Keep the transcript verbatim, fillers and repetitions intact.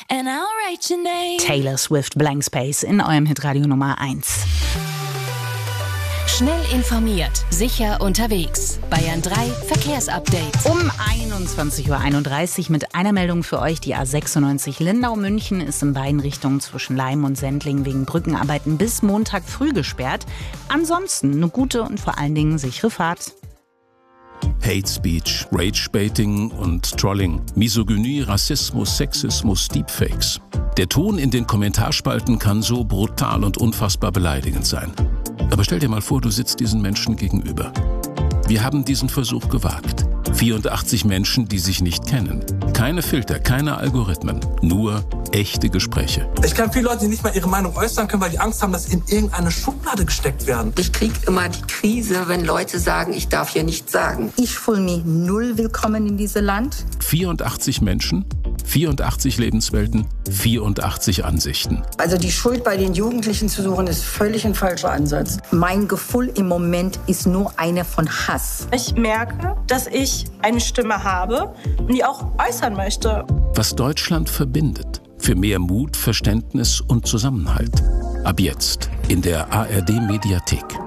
and I'll write your name. Taylor Swift, Blank Space in eurem Hitradio Nummer eins. Schnell informiert, sicher unterwegs. Bayern drei Verkehrsupdate. Um einundzwanzig Uhr einunddreißig mit einer Meldung für euch. Die A sechsundneunzig Lindau-München ist in beiden Richtungen zwischen Leim und Sendling wegen Brückenarbeiten bis Montag früh gesperrt. Ansonsten eine gute und vor allen Dingen sichere Fahrt. Hate Speech, Rage-Baiting und Trolling, Misogynie, Rassismus, Sexismus, Deepfakes. Der Ton in den Kommentarspalten kann so brutal und unfassbar beleidigend sein. Aber stell dir mal vor, du sitzt diesen Menschen gegenüber. Wir haben diesen Versuch gewagt. vierundachtzig Menschen, die sich nicht kennen. Keine Filter, keine Algorithmen, nur echte Gespräche. Ich kenne viele Leute, die nicht mal ihre Meinung äußern können, weil die Angst haben, dass sie in irgendeine Schublade gesteckt werden. Ich kriege immer die Krise, wenn Leute sagen, ich darf hier nichts sagen. Ich fühle mich null willkommen in diesem Land. vierundachtzig Menschen, vierundachtzig Lebenswelten, vierundachtzig Ansichten. Also die Schuld bei den Jugendlichen zu suchen, ist völlig ein falscher Ansatz. Mein Gefühl im Moment ist nur eine von Hass. Ich merke, dass ich eine Stimme habe und die auch äußern möchte. Was Deutschland verbindet. Für mehr Mut, Verständnis und Zusammenhalt. Ab jetzt in der A R D Mediathek.